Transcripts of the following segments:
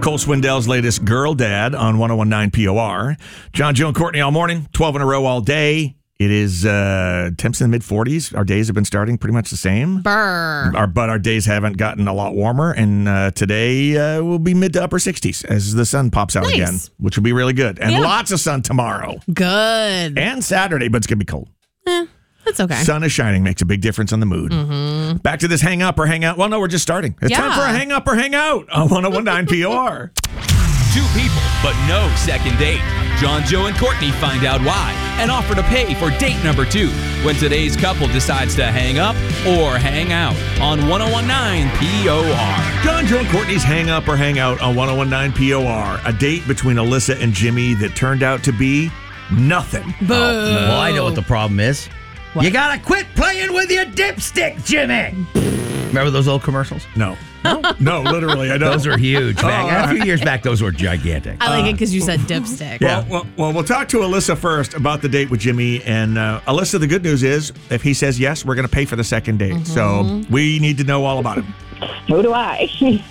Cole Swindell's latest Girl Dad on 101.9 POR. John, Joe, and Courtney all morning, 12 in a row all day. It is temps in the mid-40s. Our days have been starting pretty much the same. Burr. But our days haven't gotten a lot warmer. And today will be mid to upper 60s as the sun pops out again, which will be really good. And lots of sun tomorrow. Good. And Saturday, but it's going to be cold. That's okay. Sun is shining, makes a big difference on the mood. Mm-hmm. Back to this hang up or hang out. Well, no, we're just starting. It's time for a hang up or hang out on 101.9 POR. Two people, but no second date. John, Joe, and Courtney find out why and offer to pay for date number 2 when today's couple decides to hang up or hang out on 101.9 POR. John, Joe, and Courtney's hang up or hang out on 101.9 POR. A date between Alyssa and Jimmy that turned out to be nothing. Boo. Well, I know what the problem is. What? You gotta quit playing with your dipstick, Jimmy. Remember those old commercials? No, literally, I don't. Those were huge. A few years back, those were gigantic. I like it because you said dipstick. Yeah. Well, we'll talk to Alyssa first about the date with Jimmy. And Alyssa, the good news is, if he says yes, we're going to pay for the second date. Mm-hmm. So we need to know all about it. So do I.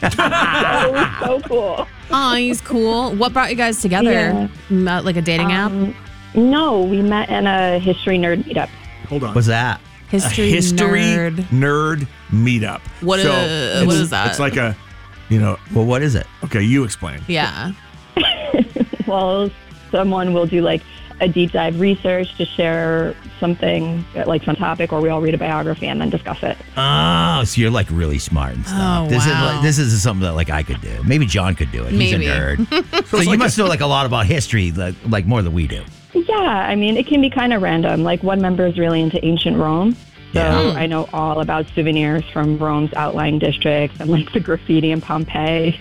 So cool. Oh, he's cool. What brought you guys together? Yeah. Like a dating app? No, we met in a history nerd meetup. Hold on. What's that? History nerd meetup. What is that? It's like a, Well, what is it? Okay, you explain. Yeah. Well, someone will do like a deep dive research to share something, like some topic, or we all read a biography and then discuss it. Oh, so you're like really smart and stuff. Oh, This is something that like I could do. Maybe John could do it. He's Maybe. a nerd. So you must know like a lot about history, like more than we do. Yeah, I mean, it can be kind of random. Like one member is really into ancient Rome. So I know all about souvenirs from Rome's outlying districts and like the graffiti in Pompeii.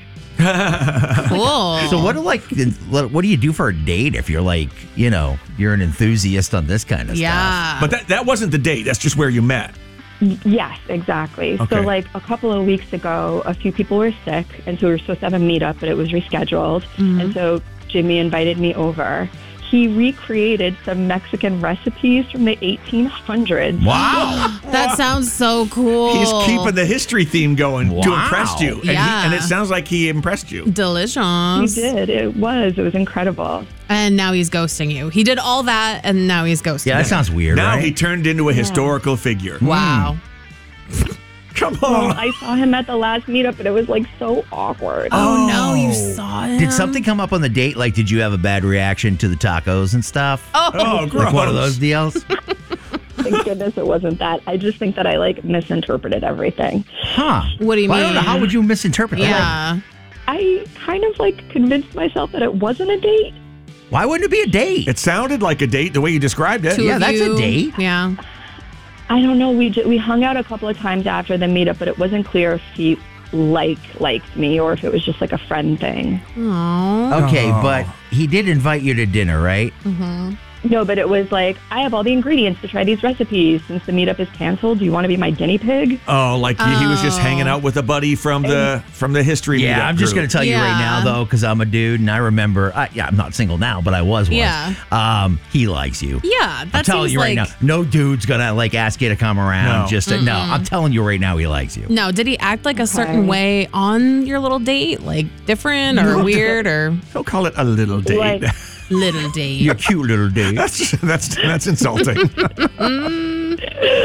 Cool. So what do you do for a date if you're like, you're an enthusiast on this kind of stuff? But that wasn't the date. That's just where you met. Yes, exactly. Okay. So like a couple of weeks ago, a few people were sick, and so we were supposed to have a meetup, but it was rescheduled. Mm-hmm. And so Jimmy invited me over. He recreated some Mexican recipes from the 1800s. Wow. That sounds so cool. He's keeping the history theme going to impress you. Yeah. And it sounds like he impressed you. Delicious. He did. It was incredible. And now he's ghosting you. He did all that, and now he's ghosting you. Yeah, that sounds weird, Now right? he turned into a historical figure. Wow. Come Well, on. I saw him at the last meetup, and it was like so awkward. Oh, no, you saw him? Did something come up on the date? Like, did you have a bad reaction to the tacos and stuff? Oh, gross. Like one of those deals? Thank goodness it wasn't that. I just think that I like misinterpreted everything. Huh. What do you Well, mean? I don't know. How would you misinterpret that? Yeah. I kind of like convinced myself that it wasn't a date. Why wouldn't it be a date? It sounded like a date the way you described it. Two Yeah, of that's a you. date. Yeah. I don't know. We hung out a couple of times after the meetup, but it wasn't clear if he liked me or if it was just like a friend thing. Aww. Okay, but he did invite you to dinner, right? Mm-hmm. No, but it was like, I have all the ingredients to try these recipes. Since the meetup is canceled, do you want to be my guinny pig? Oh, like he was just hanging out with a buddy from the history meetup Yeah, I'm just going group. to tell you right now, Yeah. though, because I'm a dude, and I remember, I'm not single now, but I was once. Yeah. He likes you. Yeah, that I'm telling seems you right like... now, no dude's going to, like, ask you to come around. No. No, I'm telling you right now, he likes you. No, did he act like a certain way on your little date? Like different or weird or Don't call it a little date. Like- little date? You're a cute little dude. that's insulting.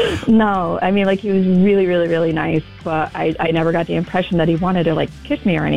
No, I mean, like, he was really, really, really nice, but I never got the impression that he wanted to, like, kiss me or anything.